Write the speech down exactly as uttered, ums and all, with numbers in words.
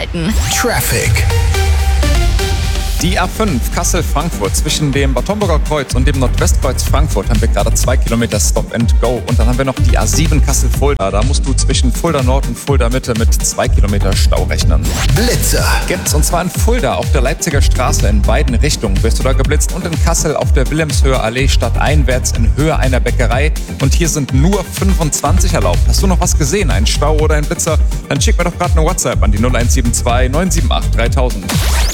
halten. Traffic. Die A fünf Kassel-Frankfurt zwischen dem Bad Homburger Kreuz und dem Nordwestkreuz Frankfurt haben wir gerade zwei Kilometer Stop and Go. Und dann haben wir noch die A sieben Kassel-Fulda. Da musst du zwischen Fulda Nord und Fulda Mitte mit zwei Kilometer Stau rechnen. Blitzer. Gibt's, und zwar in Fulda auf der Leipziger Straße in beiden Richtungen wirst du da geblitzt und in Kassel auf der Wilhelmshöher Allee stadteinwärts in Höhe einer Bäckerei. Und hier sind nur fünfundzwanzig erlaubt. Hast du noch was gesehen, einen Stau oder einen Blitzer? Dann schick mir doch gerade eine WhatsApp an die null eins sieben zwei neun sieben acht dreitausend.